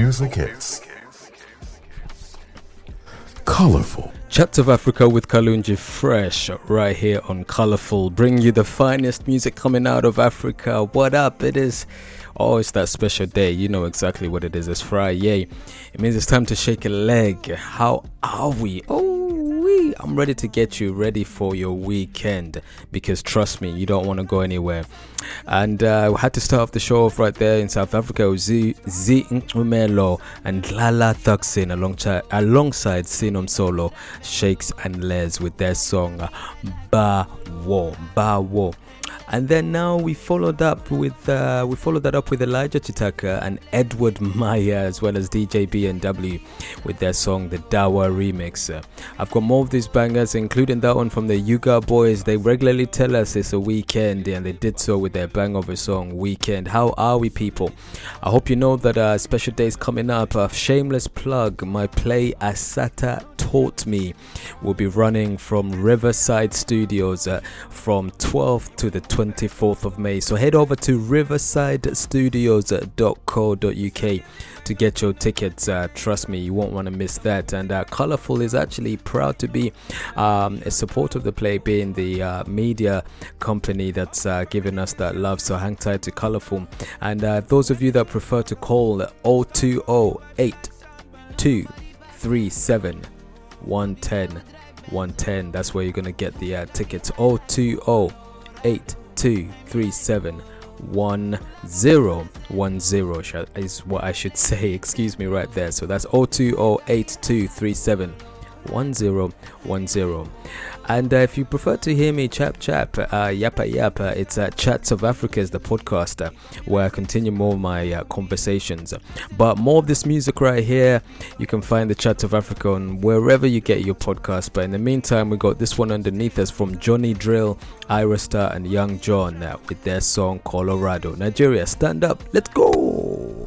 music hits. Colorful. Chats of Africa with Kalunji Fresh right here on Colorful, bring you the finest music coming out of Africa. What up? It's that special day. You know exactly what it is. It's Friday. It means it's time to shake a leg. How are we? I'm ready to get you ready for your weekend, because trust me, you don't want to go anywhere. And we had to start off the show off right there in South Africa with Z Umelo and Lala Thaksin alongside Sinom Solo, Shakes and Les with their song Ba Wo. And then now we followed that up with Elijah Chitaka and Edward Maya, as well as DJ B&W with their song The Dawa Remix. I've got more of these bangers, including that one from the Yuga Boys. They regularly tell us it's a weekend, and they did so with their bang of a song, Weekend. How are we, people? I hope you know that a special day is coming up. A shameless plug, my play Asata Taught Me will be running from Riverside Studios from 12th to the 24th of May. So head over to riversidestudios.co.uk to get your tickets. Trust me, you won't want to miss that. And Colorful is actually proud to be a supporter of the play, being the media company that's giving us that love. So hang tight to Colorful. And those of you that prefer to call 020-8237-110, that's where you're going to get the tickets. 020-8237-1010 is what I should say, excuse me, right there. So that's 020-8237-1010. And if you prefer to hear me yappa, it's Chats of Africa is the podcast where I continue more of my conversations. But more of this music right here, you can find the Chats of Africa on wherever you get your podcast. But in the meantime, we got this one underneath us from Johnny Drill, Ira Star and Young John with their song Colorado. Nigeria, stand up, let's go.